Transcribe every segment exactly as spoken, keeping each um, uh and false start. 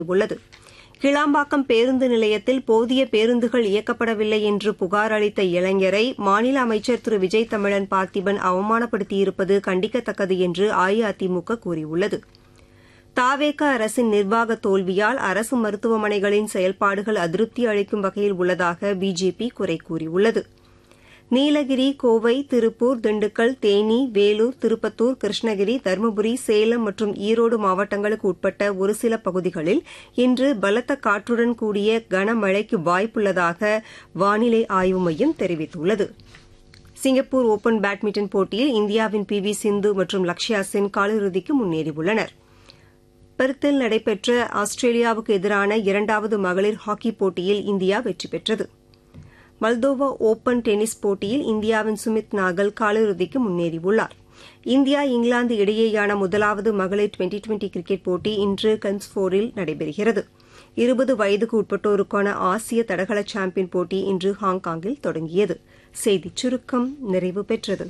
உள்ளது. கிளாம்பாக்கம் பேருந்து நிலையத்தில் போதிய பேருந்துகள் இயக்கப்படவில்லை என்று புகார் அளித்த இளைஞரை மாநில அமைச்சர் திரு விஜய் தமிழன் பார்த்திபன் அவமானப்படுத்தியிருப்பது கண்டிக்கத்தக்கது என்று அஇஅதிமுக கூறியுள்ளது. தாவேக அரசின் நிர்வாக தோல்வியால் அரசு மருத்துவமனைகளின் செயல்பாடுகள் அதிருப்தி அளிக்கும் வகையில் உள்ளதாக பிஜேபி குறை கூறியுள்ளது. நீலகிரி, கோவை, திருப்பூர், திண்டுக்கல், தேனி, வேலூர், திருப்பத்தூர், கிருஷ்ணகிரி, தருமபுரி, சேலம் மற்றும் ஈரோடு மாவட்டங்களுக்கு உட்பட்ட ஒரு சில பகுதிகளில் இன்று பலத்த காற்றுடன் கூடிய கனமழைக்கு வாய்ப்புள்ளதாக வானிலை ஆய்வு மையம் தெரிவித்துள்ளது. சிங்கப்பூர் ஒபன் பேட்மிண்டன் போட்டியில் இந்தியாவின் பி வி சிந்து மற்றும் லக்ஷயா சென் காலிறுதிக்கு முன்னேறியுள்ளனர். பெர்த்தில் நடைபெற்ற ஆஸ்திரேலியாவுக்கு எதிரான இரண்டாவது மகளிர் ஹாக்கி போட்டியில் இந்தியா வெற்றி பெற்றது. மல்தோவா ஒபன் டென்னிஸ் போட்டியில் இந்தியாவின் சுமித் நாகல் காலிறுதிக்கு முன்னேறியுள்ளார். இந்தியா இங்கிலாந்து இடையேயான முதலாவது மகளிர் டுவெண்டி டுவெண்டி கிரிக்கெட் போட்டி இன்று கன்ஸ்போரில் நடைபெறுகிறது. இருபது வயதுக்கு உட்பட்டோருக்கான ஆசிய தடகள சாம்பியன் போட்டி இன்று ஹாங்காங்கில் தொடங்கியது. செய்திச் சுருக்கம் நிறைவு பெற்றது.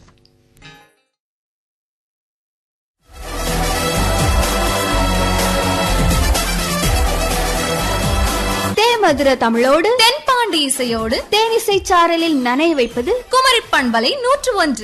மதுர தமிழோடு தென்பாண்டி இசையோடு தேனிசை சாரலில் நனைய வைப்பது குமரி பண்பலை நூற்று ஒன்று.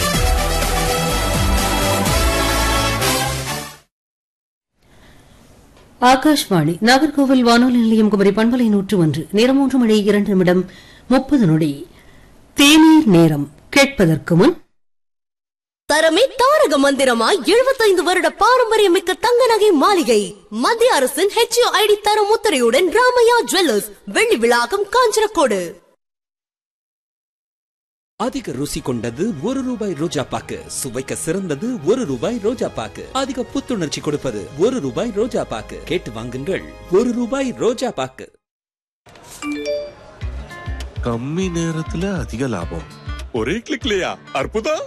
ஆகாஷ்வாணி நாகர்கோவில் வானொலி நிலையம் குமரி பண்பலை நூற்று ஒன்று. நேரம் மூன்று மணி இரண்டு நிமிடம் முப்பது நொடி. தேநீர் நேரம் கேட்பதற்கு முன் தரமே தாரக மந்திரமாய் எழுபத்தைந்து வருட பாரம்பரியமிக்க தங்க நகை மாளிகை மத்திய அரசின் ஹெச் ஓ ஐடி தர முத்திரையுடன் ராமையா ஜுவல்லர்ஸ் வெள்ளி விழாக்கம் காஞ்சனக்கோடு. அதிக ருசி கொண்டது ஒரு ரூபாய் ரோஜா பாக்கு, சுவைக்க சிறந்தது ஒரு ரூபாய் ரோஜா பாக்கு, அதிக புத்துணர்ச்சி கொடுப்பது ஒரு ரூபாய் ரோஜா பாக்கு. கேட்டு வாங்குங்கள், ஒரு ரூபாய் ரோஜா பாக்கு. கம்மி நேரத்துல அதிக லாபம், ஒரே கிளிக்லயா? அற்புதம்!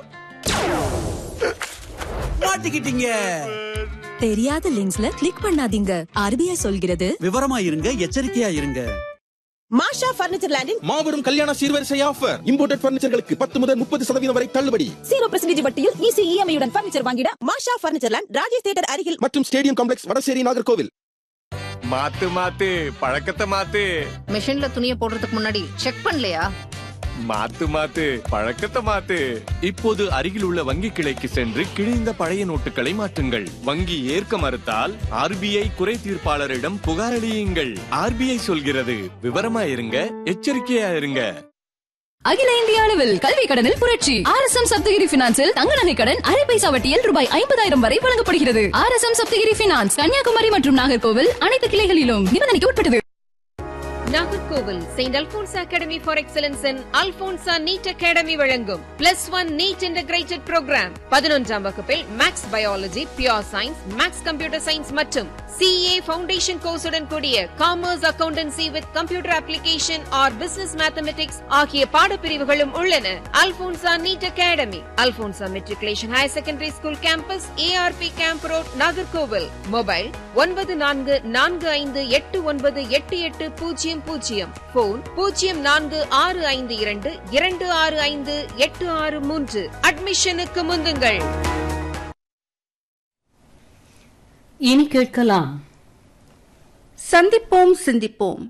மாட்டிக்கிட்டீங்க. தெரியாத லிங்க்ஸ்ல கிளிக் பண்ணாதீங்க. ஆர்பிஐ சொல்கிறது விவரமா இருங்க, எச்சரிக்கையா இருங்க. மாஷா பர்னிச்சர் லேண்டில் மாபெரும் கல்யாண சீர்வரிசை ஆஃபர். இம்போர்ட்டட் பர்னிச்சர்களுக்கு பத்து முதல் முப்பது சதவீதம் வரை தள்ளுபடி. ஜீரோ பர்சன்டேஜ் வட்டியில் ஈஸி இஎம்ஐ உடன் பர்னிச்சர் வாங்கிட மாஷா பர்னிச்சர் லேண்ட், ராஜேஷ் தியேட்டர் அருகில் மற்றும் ஸ்டேடியம் காம்ப்ளெக்ஸ், வடசேரி, நாகர்கோவில். மாத்து மாத்து பழக்கத்தை மாத்து. மிஷின்ல துணியை போடுறதுக்கு முன்னாடி செக் பண்ணலையா? மாத்து மாத்து பழக்கத்தை மாத்து. இப்போது அருகில் உள்ள வங்கி கிளைக்கு சென்று கிழிந்த பழைய நோட்டுகளை மாற்றுங்கள். வங்கி ஏற்க மறுத்தால் ஆர்பிஐ குறை தீர்ப்பாளரிடம் புகார் அளியுங்கள். ஆர்பிஐ சொல்கிறது, விவரமா இருங்க, எச்சரிக்கையா இருங்க. அகில இந்திய அளவில் கல்வி கடனில் புரட்சி. ஆர் எஸ் எம் சப்தகிரி பினான்சில் தங்க நகை கடன் அரை பைசா வட்டியில் ரூபாய் ஐம்பதாயிரம் வரை வழங்கப்படுகிறது. R S M Saptagiri finance Kanyakumari மற்றும் நாகர்கோவில் அனைத்து கிளைகளிலும் நிபந்தனைக்கு உட்பட்டது. Nagercoil Saint Alphons academy for excellence in Alphonso NEET academy வழங்கும் plus one NEET integrated program. பதினொன்றாம் வகுப்பில் maths biology, pure science, maths computer science மற்றும் சிஏ ஃபவுண்டேஷன் கோர்ஸுடன் கூடிய commerce accountancy with computer application or business mathematics ஆகிய பாடப்பிரிவுகளும் உள்ளன. Alphonso NEET academy, Alphonso matriculation higher secondary school campus, ARP camp road, Nagercoil. Mobile ஒன்பது நான்கு நான்கு ஐந்து எட்டு ஒன்பது எட்டு எட்டு பூஜ்ஜியம் பூஜ்ஜியம். போன் பூஜ்ஜியம் நான்கு ஆறு ஐந்து இரண்டு இரண்டு ஆறு ஐந்து எட்டு ஆறு மூன்று. அட்மிஷனுக்கு முந்துங்கள். இனி கேட்கலாம் சந்திப்போம் சிந்திப்போம்.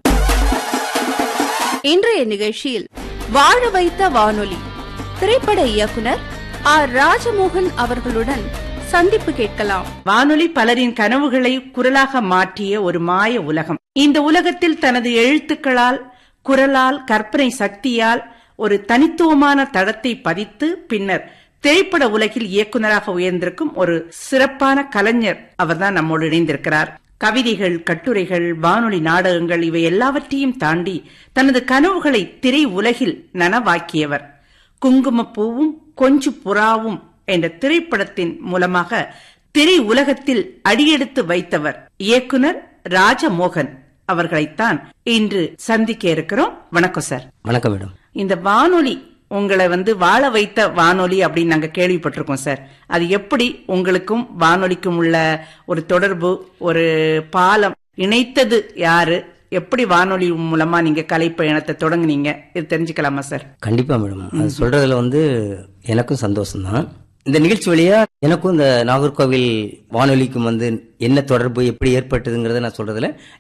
இன்றைய நிகழ்ச்சியில் வாழ வைத்த வானொலி திரைப்பட இயக்குனர் ஆர் ராஜமோகன் அவர்களுடன் சந்திப்பு கேட்கலாம். வானொலி பலரின் கனவுகளை குரலாக மாற்றிய ஒரு மாய உலகம். இந்த உலகத்தில் தனது எழுத்துக்களால், குரலால், கற்பனை சக்தியால் ஒரு தனித்துவமான தடத்தை பதித்து பின்னர் திரைப்பட உலகில் இயக்குநராக உயர்ந்திருக்கும் ஒரு சிறப்பான கலைஞர் அவர்தான் நம்மோடு இணைந்திருக்கிறார். கவிதைகள், கட்டுரைகள், வானொலி நாடகங்கள் இவை எல்லாவற்றையும் தாண்டி தனது கனவுகளை திரை உலகில் நனவாக்கியவர். குங்குமப்பூவும் கொஞ்சு புறாவும் என்ற திரைப்படத்தின் மூலமாக திரை உலகத்தில் அடியெடுத்து வைத்தவர் இயக்குனர் ராஜமோகன் அவர்களைத்தான் இன்று சந்திக்க இருக்கிறோம். வணக்கம் சார். வணக்கம் மேடம். இந்த வானொலி உங்களை வந்து வாழ வைத்த வானொலி அப்படின்னு நாங்க கேள்விப்பட்டிருக்கோம் சார். அது எப்படி உங்களுக்கும் வானொலிக்கும் உள்ள ஒரு தொடர்பு, ஒரு பாலம் இணைத்தது யாரு? எப்படி வானொலி மூலமா நீங்க கலை பயணத்தை தொடங்குனீங்க? இது தெரிஞ்சுக்கலாமா சார்? கண்டிப்பா மேடம். அது சொல்றதுல வந்து எனக்கும் சந்தோஷம் தான். இந்த நிகழ்ச்சி வழியா எனக்கும் இந்த நாகர்கோவில் வானொலிக்கும் வந்து என்ன தொடர்பு எப்படி ஏற்பட்டதுங்கிறத நான் சொல்றதுல